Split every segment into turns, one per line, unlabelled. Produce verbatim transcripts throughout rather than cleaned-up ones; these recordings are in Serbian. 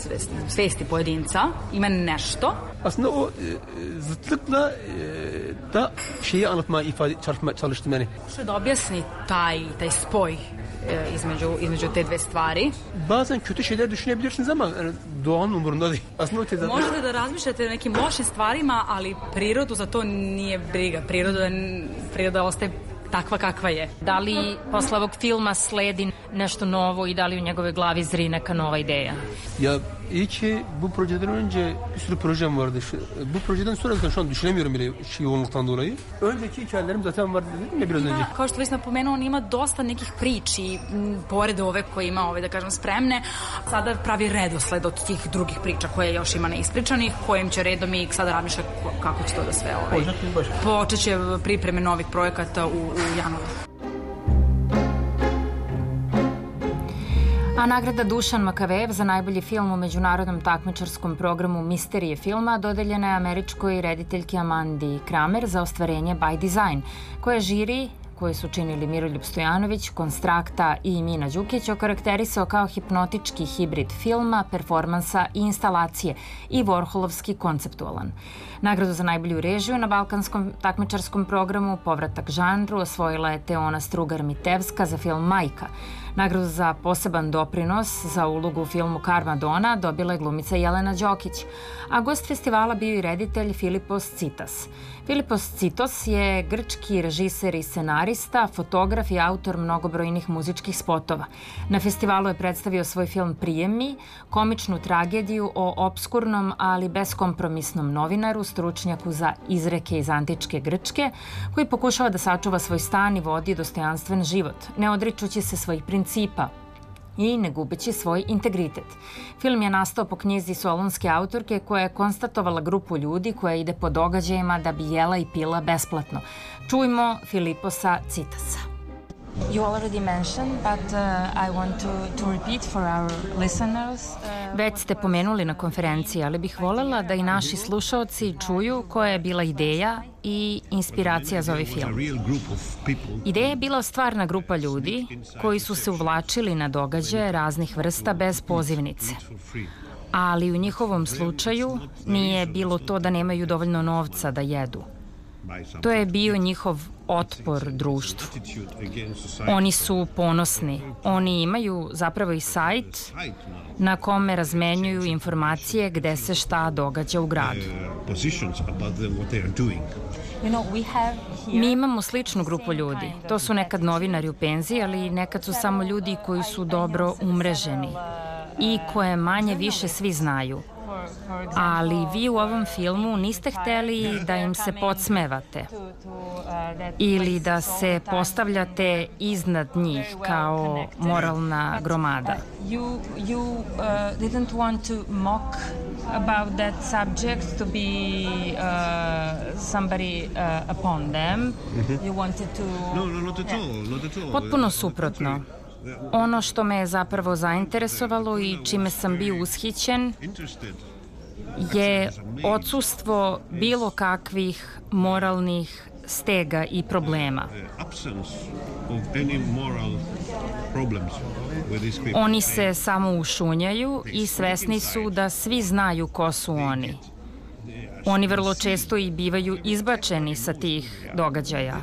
podsvesti, svesti pojedinca, ima nešto.
Aslında o e, zıtlıkla e, da şeyi anlatmaya ifade çalışma, çalıştım yani.
Što da objasni taj, taj spoj e, između, između te dve stvari.
Bazen kötü şeyler düşünebilirsiniz ama yani, doğanın umurunda değil. Aslında o tezat.
Možete da razmišljate o nekim lošim stvarima, ali prirodu za to nije briga. Priroda, priroda ostaje takva kakva je.
Da li posle ovog filma sledi nešto novo i da li u njegove glavi zri neka nova ideja?
Ya iyi ki bu projeden önce bir sürü projem vardı. Şu, bu projeden sonra zaten şu an düşünemiyorum bile şu yoğunluktan dolayı. Önceki hikayelerim zaten vardı dedim ya biraz önce.
Da, kao što već napomenuo, on ima dosta nekih priči, m, pored ove koje ima, ove, da kažem, spremne. Sada pravi redosled od tih drugih priča koje još ima neispričanih, kojim će redom i sada razmišlja kako će to da sve ovaj. Počet će pripreme novih projekata u, u januaru.
A nagrada Dušan Makavejev za najbolji film u međunarodnom takmičarskom programu Misterije filma dodeljena je američkoj rediteljki Amandi Kramer za ostvarenje By Design, koje žiri koje su činili Miroljub Stojanović, Konstrakta i Mina Đukić, okarakterisao kao hipnotički hibrid filma, performansa i instalacije i Warholovski konceptualan. Nagradu za najbolju režiju na balkanskom takmičarskom programu Povratak žanru osvojila je Teona Strugar-Mitevska za film Majka. Nagradu za poseban doprinos za ulogu u filmu Karma Dona dobila je glumica Jelena Đokić, a gost festivala bio i reditelj Filipos Citas. Filipos Citos je grčki režiser i scenarista, fotograf i autor mnogobrojnih muzičkih spotova. Na festivalu je predstavio svoj film Prijemi, komičnu tragediju o obskurnom, ali beskompromisnom novinaru, stručnjaku za izreke iz antičke Grčke, koji pokušava da sačuva svoj stan i vodi dostojanstven život, ne odričući se svojih principa i ne gubeći svoj integritet. Film je nastao po knjizi solunske autorke koja je konstatovala grupu ljudi koja ide po događajima da bi jela i pila besplatno. Čujmo Filiposa Citasa.
You already mentioned, but uh, I want to, to repeat for our listeners. Uh,
Već ste pomenuli na konferenciji, ali bih voljela da i naši slušaoci čuju koja je bila ideja i inspiracija za ovaj film. Ideja je bila stvarna grupa ljudi koji su se uvlačili na događaje raznih vrsta bez pozivnice. Ali u njihovom slučaju nije bilo to da nemaju dovoljno novca da jedu. To je bio njihov otpor društvu. Oni su ponosni. Oni imaju zapravo i sajt na kome razmenjuju informacije gde se šta događa u gradu. Mi imamo sličnu grupu ljudi. To su nekad novinari u penziji, ali nekad su samo ljudi koji su dobro umreženi i koje manje više svi znaju. Ali vi u ovom filmu niste hteli da im se podsmevate ili da se postavljate iznad njih kao moralna gromada.
You you uh, didn't want to mock about that subject, to be uh, somebody uh, upon them. You wanted to.
No, no, not at all, not at all.
Potpuno suprotno. Ono što me je zapravo zainteresovalo i čime sam bio ushićen je odsustvo bilo kakvih moralnih stega i problema. Oni se samo ušunjaju i svesni su da svi znaju ko su oni. Oni vrlo često i bivaju izbačeni sa tih događaja.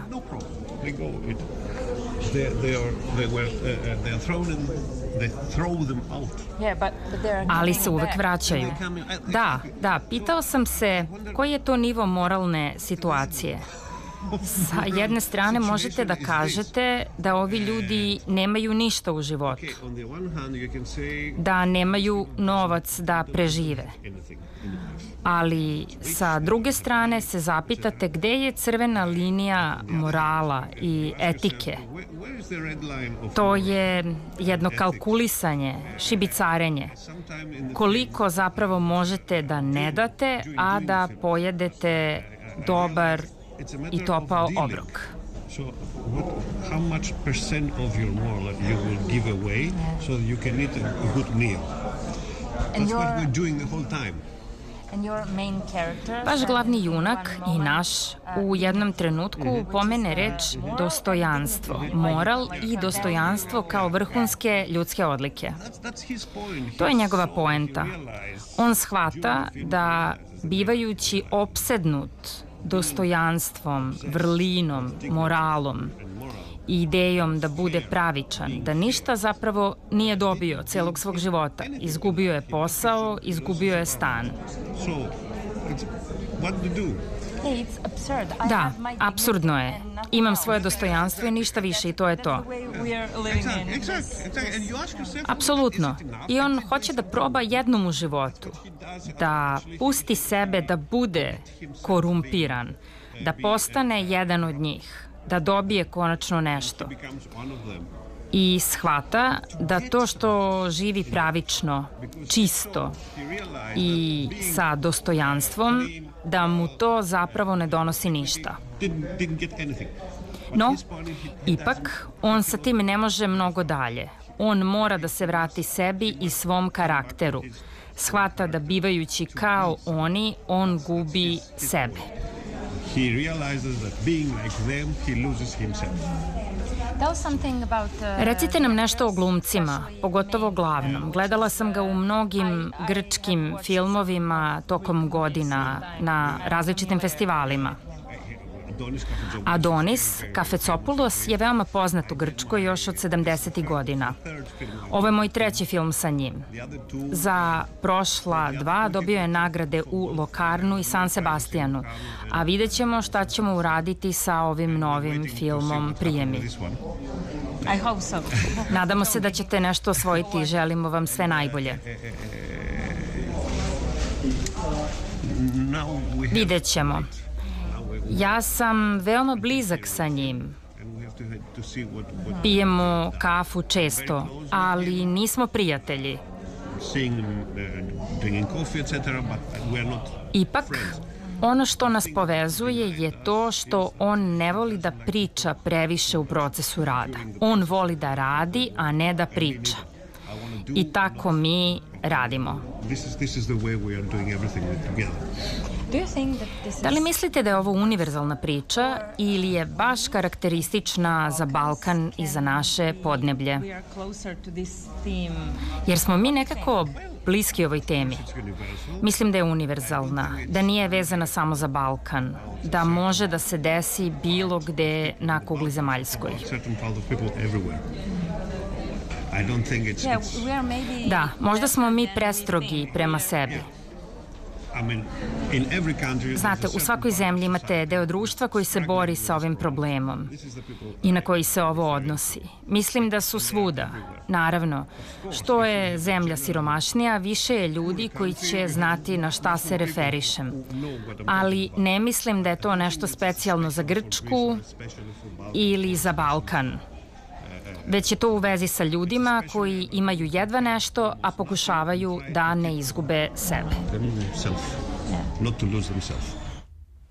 They, they are, they were, uh, they are thrown in, they throw them out.
Yeah, but, but they are
Ali se uvek vraćaju. Da, da, pitao sam se koji je to nivo moralne situacije. Sa jedne strane možete da kažete da ovi ljudi nemaju ništa u životu, da nemaju novac da prežive. Ali sa druge strane se zapitate gde je crvena linija morala i etike. To je jedno kalkulisanje, šibicarenje. Koliko zapravo možete da ne date, a da pojedete dobar i topao obrok.
So what, how much percent of your moral you will give away so that you can eat a good meal? That's what we're doing the whole time.
And your main character...
Vaš glavni junak i naš u jednom trenutku pomene reč dostojanstvo, moral i dostojanstvo kao vrhunske ljudske odlike. To je njegova poenta. On shvata da bivajući opsednut dostojanstvom, vrlinom, moralom i idejom da bude pravičan, da ništa zapravo nije dobio celog svog života. Izgubio je posao, izgubio je stan. Da, apsurdno je. Imam svoje dostojanstvo i ništa više i to je to. Apsolutno. I on hoće da proba jednom u životu. Da pusti sebe da bude korumpiran. Da postane jedan od njih. Da dobije konačno nešto. I shvata da to što živi pravično, čisto i sa dostojanstvom, da mu to zapravo ne donosi ništa. No, ipak, on sa tim ne može mnogo dalje. On mora da se vrati sebi i svom karakteru. Shvata da bivajući kao oni, on gubi sebe.
He realizes that being like them, he loses himself.
Recite nam nešto o glumcima, pogotovo glavnom. Gledala sam ga u mnogim grčkim filmovima tokom godina na različitim festivalima. Adonis Kafecopoulos je veoma poznat u Grčkoj još od sedamdesetih godina. Ovo je moj treći film sa njim. Za prošla dva dobio je nagrade u Locarnu i San Sebastijanu, a vidjet ćemo šta ćemo uraditi sa ovim novim filmom Prijemi.
I hope so.
Nadamo se da ćete nešto osvojiti i želimo vam sve najbolje. Vidjet ćemo. Ja sam veoma blizak sa njim. Pijemo kafu često, ali nismo prijatelji. Ipak, ono što nas povezuje je to što on ne voli da priča previše u procesu rada. On voli da radi, a ne da priča. I tako mi radimo. Da li mislite da je ovo univerzalna priča ili je baš karakteristična za Balkan i za naše podneblje? Jer smo mi nekako bliski ovoj temi. Mislim da je univerzalna, da nije vezana samo za Balkan, da može da se desi bilo gde na kugli zemaljskoj. Da, možda smo mi prestrogi prema sebi. Znate, u svakoj zemlji imate deo društva koji se bori sa ovim problemom i na koji se ovo odnosi. Mislim da su svuda. Naravno, što je zemlja siromašnija, više je ljudi koji će znati na šta se referišem. Ali ne mislim da je to nešto specijalno za Grčku ili za Balkan. Već je to u vezi sa ljudima koji imaju jedva nešto, a pokušavaju da ne izgube sebe.
Not to lose themselves.